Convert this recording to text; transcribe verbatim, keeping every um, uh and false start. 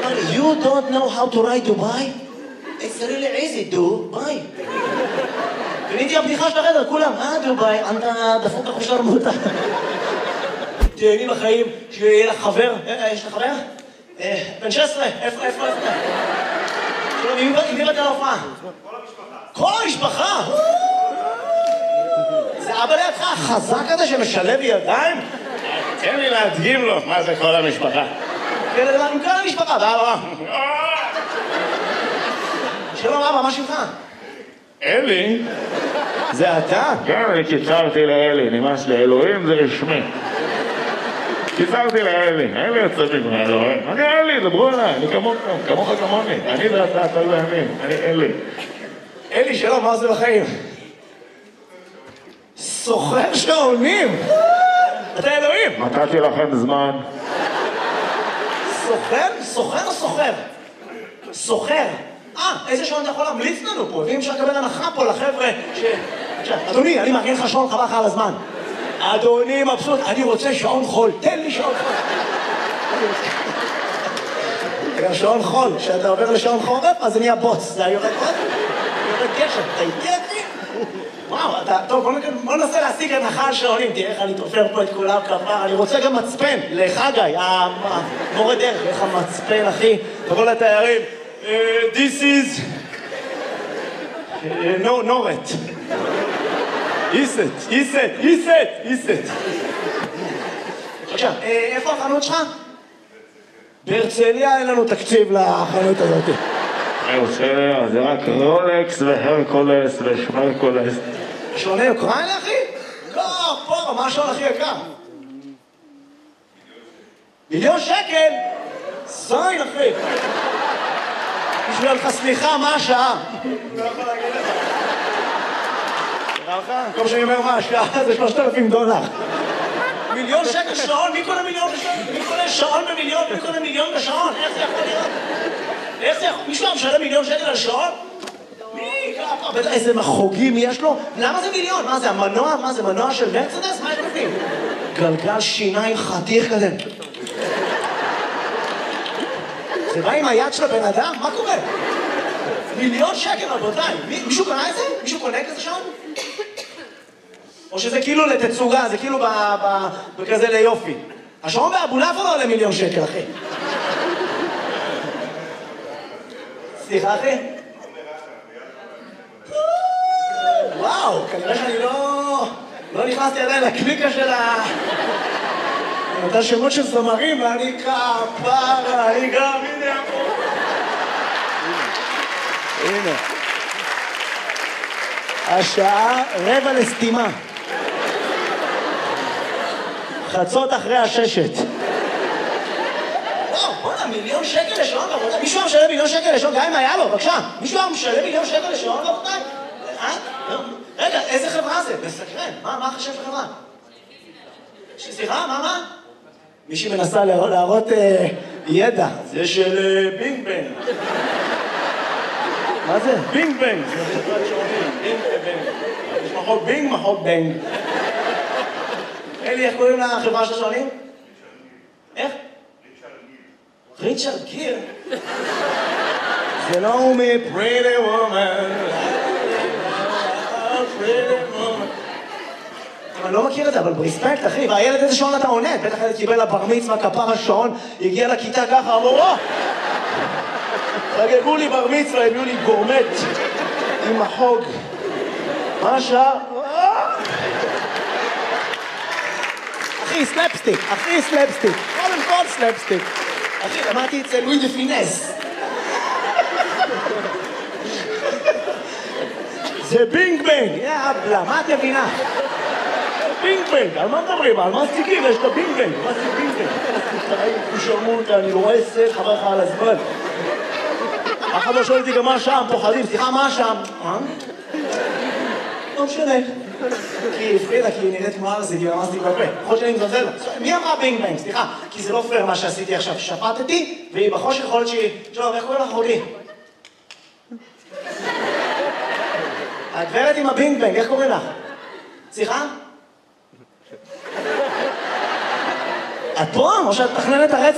אמר לי, you don't know how to ride Dubai? It's really easy, Dubai. קניתי הבדיחה של החדר, כולם, אה דובאי, אתה דפוק אחושר מותה. תהני בחיים, שיהיה לך חבר, יש לך חבר? בן שש עשרה, איפה, איפה, איפה? שלום, עם מי באת להופעה? כל המשפחה. כל המשפחה? זה אבא לידך החזק הזה שמשלב ידיים? תן לי להדגים לו מה זה כל המשפחה. כן, עם כל המשפחה, ואבא. שלום אבא, מה שמך? אלי? זה אתה? כן, אני קיצרתי לאלי, נמאס לאלוהים, זה רשמי. קיצרתי לאלי, אלי יוצא מגמר, אלוהים. אני אלי, דברו אליי, אני כמוך, כמוך כמוני. אני ואתה, אתה ואני, אני אלי. אלי, שלום, מה זה בחיים? סוחר שעונים! אתה אלוהים! נתתי לכם זמן. סוחר? סוחר או סוחר? סוחר. אה, איזה שעון אתה יכול להמליץ לנו פה? ואם אפשר לקבל הנחה פה לחבר'ה ש... אדוני, אני מארגן לך שעון, חבל לך על הזמן. אדוני, מבסוט, אני רוצה שעון חול. תן לי שעון חול. גם שעון חול. כשאתה עובר לשעון חורף, אז אני הבוץ. זה היורד חורף? יורד גשם. אתה איתי אותי? וואו, אתה... טוב, בוא ננסה להשיג הנחה על שעונים. תראה איך אני תופר פה את כולם כפר. אני רוצה גם מצפן. לחגי, המורה דרך. איך המצפן, אחי. תבוא לתיירים. This is... No, Noret. איסט, איסט, איסט, איסט. עכשיו, איפה החנות שלך? בהרצליה אין לנו תקציב לחנות הזאת. בהרצליה, זה רק רולקס והרקולס ושמרקולס. שעוני אוקראינה, אחי? לא, פה, מה השעון הכי יקר? מיליון שקל? זין, אחי. בשביל לך סליחה, מה השעה? לא יכול להגיד לך. נראה לך? כל שאני אומר מה השעה זה שלושת אלפים דולר. מיליון שקל שעון? מי קונה מיליון בשעון? מי קונה שעון במיליון? מי קונה מיליון בשעון? איך זה יכול להיות? איך זה יכול? מישהו משלם מיליון שקל על שעון? מי? בטח איזה מחוגים יש לו? למה זה מיליון? מה זה המנוע? מה זה מנוע של מרצדס? מה יש בפנים? גלגל שיניים חתיך כזה. זה בא עם היד של הבן אדם? מה קורה? מיליון שקל, רבותיי. מישהו קנה את זה? מישהו קונה כזה שעון? או שזה כאילו לתצוגה, זה כאילו בכזה ליופי. השעון באבולעפיה לא עולה מיליון שקל, אחי. סליחה, אחי? וואו, כנראה שאני לא... לא נכנסתי עדיין לקליקה של ה... אתה שמות של זמרים, ואני כפרה, אני גם, הנה פה. הנה. השעה רבע לסתימה. חצות אחרי הששת. וואו, בוא'נה, מיליון שקל לשעון, רבותיי. מישהו היה משלם מיליון שקל לשעון, גם אם היה לו, בבקשה. מישהו היה משלם מיליון שקל לשעון, רבותיי? אה? רגע, איזה חברה זה? מסקרן. מה החשב של חברה? סליחה, מה, מה? מישהי מנסה להראות ידע. זה של בינג בנג. מה זה? בינג בנג. זה חברת שעונים. בינג בנג. יש מחוק בינג, מחוק בנג. אלי, איך קוראים לחברה של השעונים? איך? ריצ'רד גיר. זה לא הוא מ-Pretty Woman. Pretty Woman. אני לא מכיר את זה, אבל ברספקט, אחי. והילד איזה שעון אתה עונד? בטח הילד קיבל לבר מצווה, כפר השעון, הגיע לכיתה ככה, אמרו, או! חגגו לי בר מצווה, הביאו לי גורמט עם החוג. מה השעה? אחי, סלפסטיק, אחי, סלפסטיק. קודם כל סלפסטיק. אחי, למדתי אצל לואי דה פינס. זה בינג בנג. יאבלה, מה את מבינה? בינג בנג, על מה מדברים? על מה סטיקים? יש את הבינג בנג. מה זה בינג בנג? הוא שרמו אותה, אני רואה סט, חבר לך על הזמן. אחד לא שואל אותי גם מה השם, פוחדים. סליחה, מה השם? אה? לא משנה. כי היא הפחידה, כי היא נראית כמו ארזית, היא ממש תתבפה. יכול שאני מזלזל. מי אמרה בינג בנג? סליחה, כי זה לא פייר מה שעשיתי עכשיו. שפטתי, והיא בחושך יכול להיות שהיא... שלום, איך קוראים לך אחותי? הגברת עם הבינג בנג, איך קוראים לך? סליחה? את פה? או שאת מתכננת הרצח?